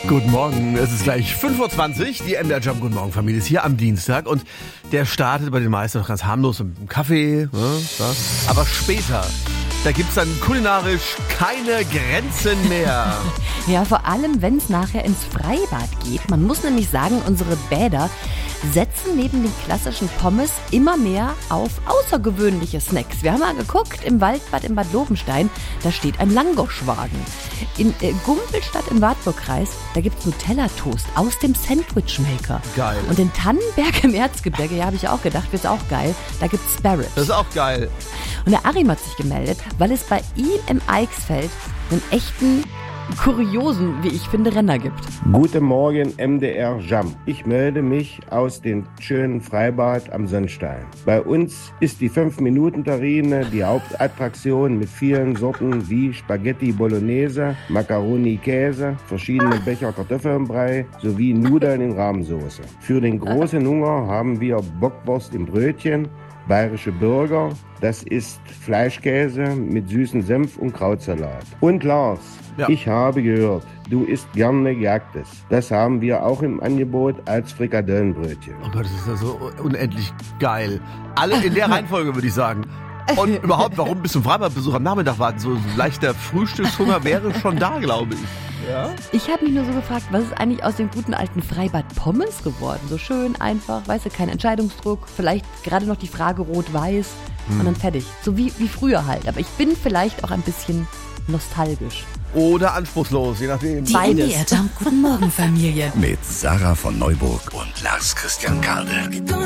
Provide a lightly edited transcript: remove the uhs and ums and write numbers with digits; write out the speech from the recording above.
Guten Morgen, es ist gleich 5.20 Uhr, die MDR Jump Guten Morgen Familie ist hier am Dienstag und der startet bei den meisten noch ganz harmlos mit einem Kaffee, aber später, da gibt's dann kulinarisch keine Grenzen mehr. Ja, vor allem, wenn es nachher ins Freibad geht. Man muss nämlich sagen, unsere Bäder setzen neben den klassischen Pommes immer mehr auf außergewöhnliche Snacks. Wir haben mal geguckt, im Waldbad in Bad Lobenstein, da steht ein Langoschwagen. In Gumpelstadt im Wartburgkreis, da gibt's Nutella-Toast aus dem Sandwichmaker. Geil. Und in Tannenberg im Erzgebirge, ja, habe ich auch gedacht, wird's auch geil, da gibt's Spare Ribs. Das ist auch geil. Und der Arim hat sich gemeldet, weil es bei ihm im Eichsfeld einen echten, kuriosen, wie ich finde, Renner gibt. Guten Morgen, MDR Jump. Ich melde mich aus dem schönen Freibad am Sonnstein. Bei uns ist die 5-Minuten-Terrine die Hauptattraktion mit vielen Sorten wie Spaghetti Bolognese, Macaroni Käse, verschiedene Becher Kartoffelbrei sowie Nudeln in Rahmsoße. Für den großen Hunger haben wir Bockwurst im Brötchen, bayerische Burger, das ist Fleischkäse mit süßem Senf und Krautsalat. Und Lars, ja. Ich habe gehört, du isst gerne Gejagtes. Das haben wir auch im Angebot als Frikadellenbrötchen. Oh Gott, das ist ja so unendlich geil. Alle in der Reihenfolge, würde ich sagen. Und überhaupt, warum bis zum Freibadbesuch am Nachmittag warten? So leichter Frühstückshunger wäre schon da, glaube ich. Ja? Ich habe mich nur so gefragt, was ist eigentlich aus dem guten alten Freibad Pommes geworden? So schön einfach, weißt du, kein Entscheidungsdruck, vielleicht gerade noch die Frage rot-weiß und dann fertig. So wie früher halt. Aber ich bin vielleicht auch ein bisschen nostalgisch. Oder anspruchslos, je nachdem. Die Beides. MDR Jump Guten Morgen Familie. Mit Sarah von Neuburg und Lars Christian Kade.